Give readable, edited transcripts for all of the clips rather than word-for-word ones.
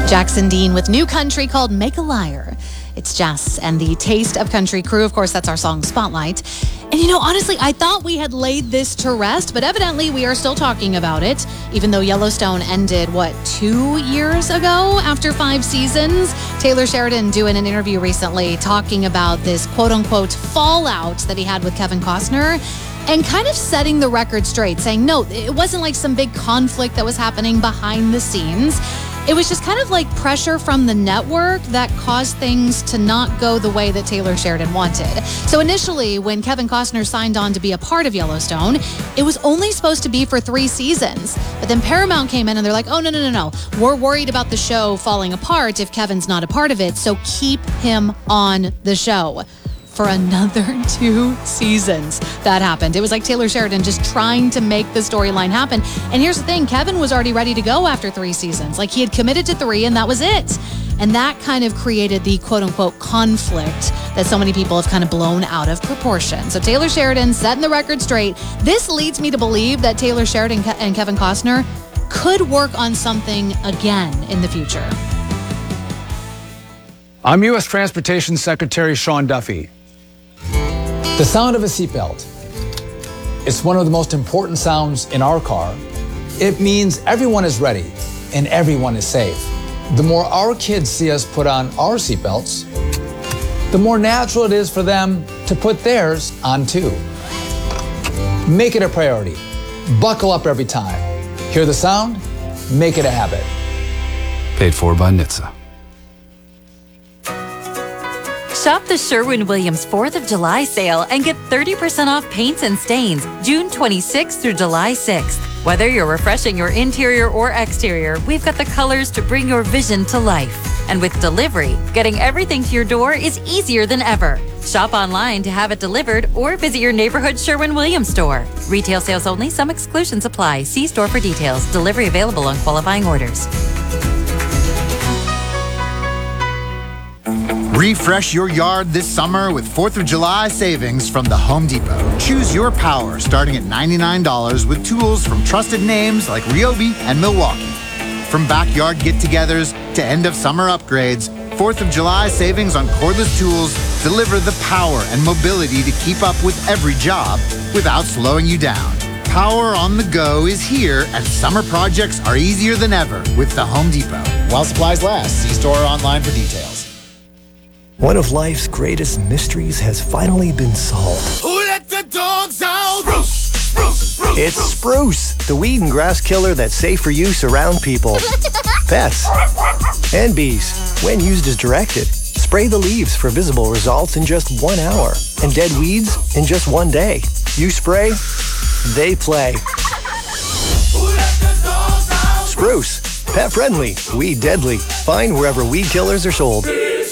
Jackson Dean with new country called Make a Liar. It's Jess and the Taste of Country crew. Of course, that's our song Spotlight. And honestly, I thought we had laid this to rest, but evidently we are still talking about it, even though Yellowstone ended, 2 years ago after 5 seasons? Taylor Sheridan doing an interview recently talking about this quote-unquote fallout that he had with Kevin Costner and kind of setting the record straight, saying, no, it wasn't like some big conflict that was happening behind the scenes. It was just kind of like pressure from the network that caused things to not go the way that Taylor Sheridan wanted. So initially, when Kevin Costner signed on to be a part of Yellowstone, it was only supposed to be for 3 seasons. But then Paramount came in and they're like, oh, no. We're worried about the show falling apart if Kevin's not a part of it, so keep him on the show. For another 2 seasons that happened. It was like Taylor Sheridan just trying to make the storyline happen. And here's the thing, Kevin was already ready to go after 3 seasons. Like, he had committed to 3 and that was it. And that kind of created the quote-unquote conflict that so many people have kind of blown out of proportion. So Taylor Sheridan setting the record straight. This leads me to believe that Taylor Sheridan and Kevin Costner could work on something again in the future. I'm U.S. Transportation Secretary Sean Duffy. The sound of a seatbelt. It's one of the most important sounds in our car. It means everyone is ready and everyone is safe. The more our kids see us put on our seatbelts, the more natural it is for them to put theirs on too. Make it a priority. Buckle up every time. Hear the sound? Make it a habit. Paid for by NHTSA. Shop the Sherwin-Williams 4th of July sale and get 30% off paints and stains June 26th through July 6th. Whether you're refreshing your interior or exterior, we've got the colors to bring your vision to life. And with delivery, getting everything to your door is easier than ever. Shop online to have it delivered or visit your neighborhood Sherwin-Williams store. Retail sales only. Some exclusions apply. See store for details. Delivery available on qualifying orders. Refresh your yard this summer with 4th of July savings from the Home Depot. Choose your power starting at $99 with tools from trusted names like Ryobi and Milwaukee. From backyard get-togethers to end-of-summer upgrades, 4th of July savings on cordless tools deliver the power and mobility to keep up with every job without slowing you down. Power on the go is here, and summer projects are easier than ever with the Home Depot. While supplies last, see store or online for details. One of life's greatest mysteries has finally been solved. Who let the dogs out? Spruce! It's Spruce, the weed and grass killer that's safe for use around people, pets, and bees. When used as directed, spray the leaves for visible results in just 1 hour, and dead weeds in just 1 day. You spray, they play. Who let the dogs out? Spruce, pet friendly, weed deadly. Find wherever weed killers are sold.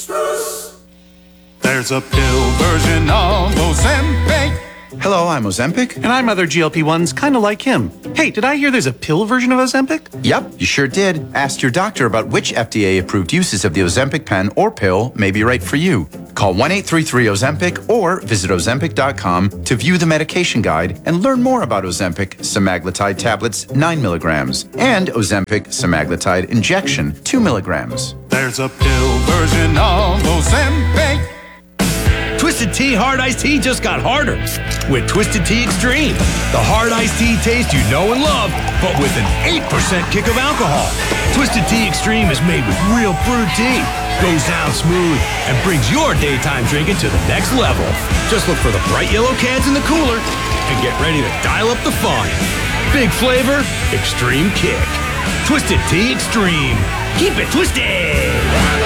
There's a pill version of Ozempic. Hello, I'm Ozempic. And I'm other GLP-1s kind of like him. Hey, did I hear there's a pill version of Ozempic? Yep, you sure did. Ask your doctor about which FDA-approved uses of the Ozempic pen or pill may be right for you. Call 1-833-OZEMPIC or visit Ozempic.com to view the medication guide and learn more about Ozempic semaglutide tablets 9 milligrams and Ozempic semaglutide injection 2 milligrams. There's a pill version of Ozempic. Twisted Tea Hard Iced Tea just got harder with Twisted Tea Extreme. The hard iced tea taste you know and love, but with an 8% kick of alcohol. Twisted Tea Extreme is made with real brewed tea, goes down smooth, and brings your daytime drinking to the next level. Just look for the bright yellow cans in the cooler and get ready to dial up the fun. Big flavor, extreme kick. Twisted Tea Extreme. Keep it twisted.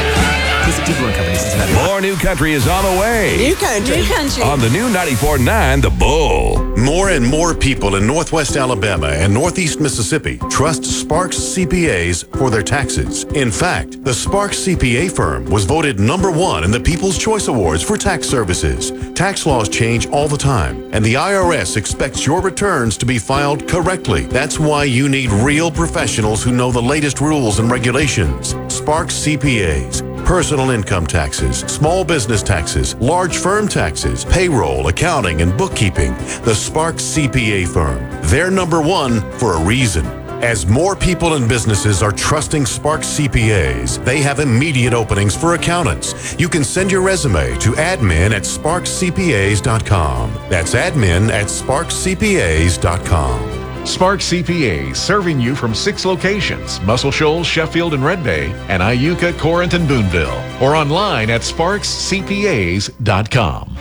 More new country is on the way. New country. On the new 94.9 The Bull. More and more people in Northwest Alabama and Northeast Mississippi trust Sparks CPAs for their taxes. In fact, the Sparks CPA firm was voted #1 in the People's Choice Awards for tax services. Tax laws change all the time, and the IRS expects your returns to be filed correctly. That's why you need real professionals who know the latest rules and regulations. Sparks CPAs. Personal income taxes, small business taxes, large firm taxes, payroll, accounting, and bookkeeping. The Sparks CPA firm. They're #1 for a reason. As more people and businesses are trusting Sparks CPAs, they have immediate openings for accountants. You can send your resume to admin@sparkscpas.com. That's admin@sparkscpas.com. Sparks CPAs, serving you from 6 locations: Muscle Shoals, Sheffield, and Red Bay, and Iuka, Corinth, and Boonville, or online at sparkscpas.com.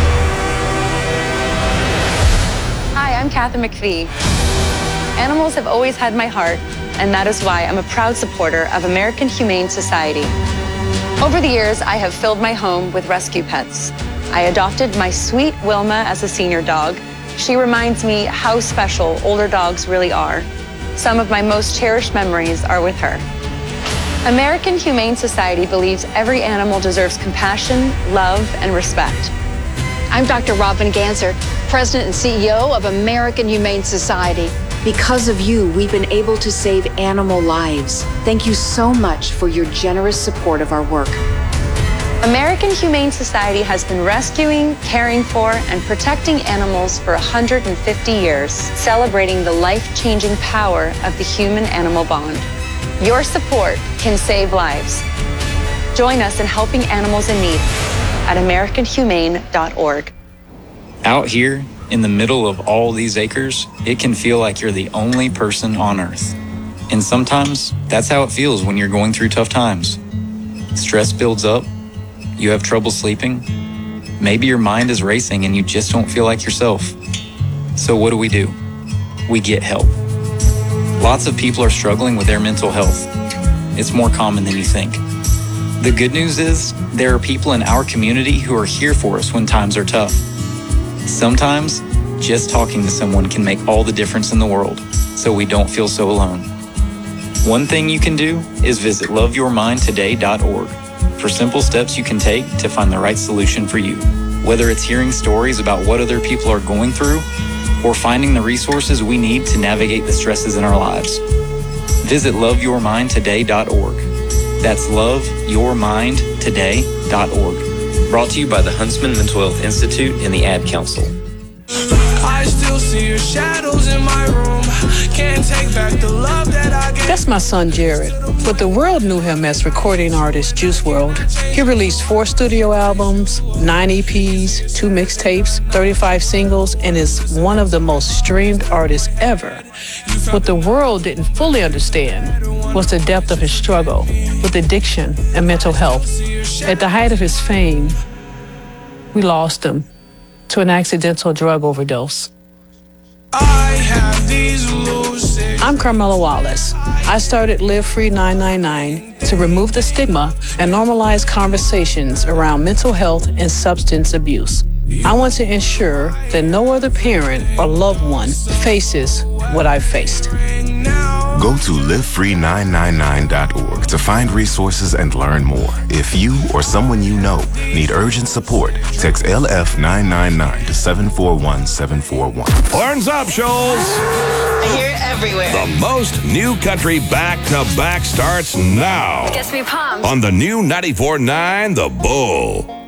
Hi, I'm Kathy McPhee. Animals have always had my heart, and that is why I'm a proud supporter of American Humane Society. Over the years, I have filled my home with rescue pets. I adopted my sweet Wilma as a senior dog. She reminds me how special older dogs really are. Some of my most cherished memories are with her. American Humane Society believes every animal deserves compassion, love, and respect. I'm Dr. Robin Ganser, President and CEO of American Humane Society. Because of you, we've been able to save animal lives. Thank you so much for your generous support of our work. American Humane Society has been rescuing, caring for, and protecting animals for 150 years, celebrating the life-changing power of the human-animal bond. Your support can save lives. Join us in helping animals in need at AmericanHumane.org. Out here, in the middle of all these acres, it can feel like you're the only person on Earth. And sometimes, that's how it feels when you're going through tough times. Stress builds up. You have trouble sleeping. Maybe your mind is racing and you just don't feel like yourself. So what do? We get help. Lots of people are struggling with their mental health. It's more common than you think. The good news is there are people in our community who are here for us when times are tough. Sometimes, just talking to someone can make all the difference in the world, so we don't feel so alone. One thing you can do is visit loveyourmindtoday.org for simple steps you can take to find the right solution for you. Whether it's hearing stories about what other people are going through or finding the resources we need to navigate the stresses in our lives. Visit loveyourmindtoday.org. That's loveyourmindtoday.org. Brought to you by the Huntsman Mental Health Institute and the Ad Council. I still see your shadows in my room. Can't take back the love that I gave. That's my son Jared, but the world knew him as recording artist Juice WRLD. He released 4 studio albums, 9 EPs, 2 mixtapes, 35 singles, and is one of the most streamed artists ever. What the world didn't fully understand was the depth of his struggle with addiction and mental health. At the height of his fame, we lost him to an accidental drug overdose. I'm Carmela Wallace. I started Live Free 999 to remove the stigma and normalize conversations around mental health and substance abuse. I want to ensure that no other parent or loved one faces what I've faced. Go to livefree999.org to find resources and learn more. If you or someone you know need urgent support, text LF999 to 741-741. Horns up, Shoals! I hear it everywhere. The most new country back-to-back starts now. Gets me pumped. On the new 94.9 The Bull.